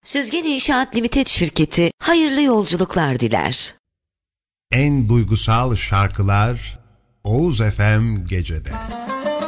Süzgen İnşaat Limited şirketi hayırlı yolculuklar diler. En duygusal şarkılar Oğuz FM Gece'de.